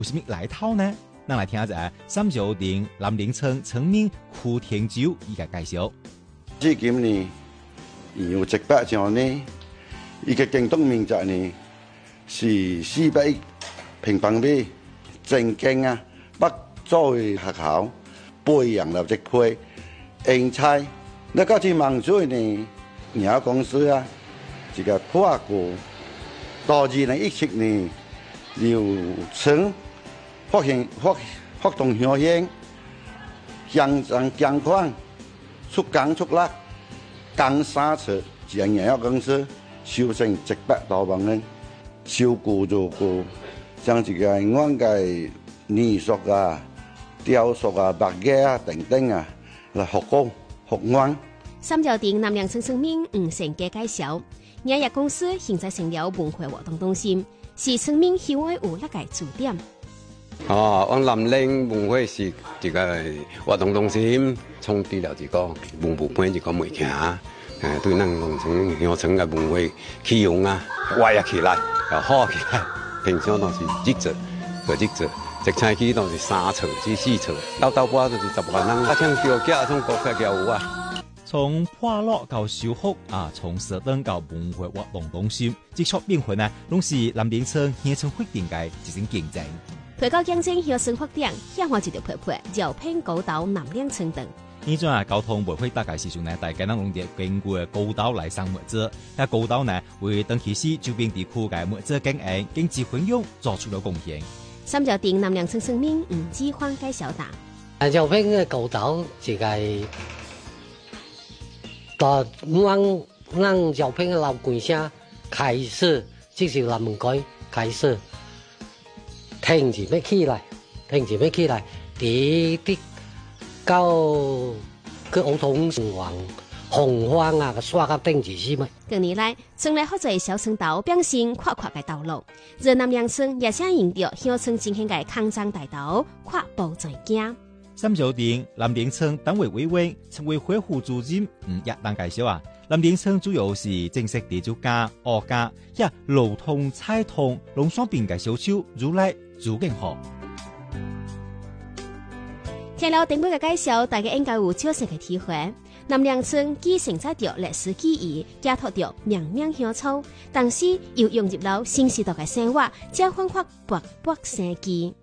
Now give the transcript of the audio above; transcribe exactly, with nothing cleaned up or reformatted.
有什麼來頭呢？咱來聽一下三角亭南寧村村民胡天洲伊個介紹。 至今呢，有一百張呢，伊個競爭面積呢是四百平方米，正經啊，北作為學校培養了一批人才。那到去望水呢，nhà公司啊，一個跨國到二零一七年由村發現發發動效應，向上強化出工出力，工三次，一個nhà公司收成一百多萬人，收顧做顧，像這個按個泥塑啊、雕塑啊、白nghệ啊等等啊，來學工學安。 三角亭南寧村村民吳成嘅介紹，nhà業公司現在成了文化活動中心，是村民喜愛有那個駐點。 哦，我南寧文化是一個活動中心，創立了一個文物館一個媒體，誒，對咱農村鄉村嘅文化起用啊，活躍起來，又好起來。平常都是日做，個日做，一星期都是三次至四次，到到尾都是十萬人，啊，像雕刻，像國客叫有啊。 從破落到修復啊，從設燈到文化活動中心，接觸變化呢，攏是南寧村鄉村發展嘅一種競爭。 推高競爭鄉村發展，向外一條配配，招聘高島南寧村等。 呢種啊交通唔會大概時陣呢，大家能用啲經過高島來上物資，喺高島呢為登記市周邊地區嘅物資經營、經濟運用做出咗貢獻。 三角亭南寧村村民吳志歡介紹答： 啊，招聘嘅高島就係。到我我招聘嘅老官聲開始，即是南門街開始，停住咩起來，停住咩起來，啲啲到個奧通黃紅花啊，個刷個停住先咪。 近年來，村內好多小村道變成闊闊嘅道路，而南寧村也想引導鄉村進行嘅康莊大道跨步在行。 三角亭南寧村黨委委員、村委會副主任吳亞當介紹啊，南寧村主要是正式地主家、惡家、一路通、菜通、農商品嘅小丘，如來做更好。 聽了頂部嘅介紹，大家應該有少少嘅體會。南寧村既承載着歷史記憶，寄託着命命鄉草，但是又融入了新時代嘅生活，將煥發勃勃生機。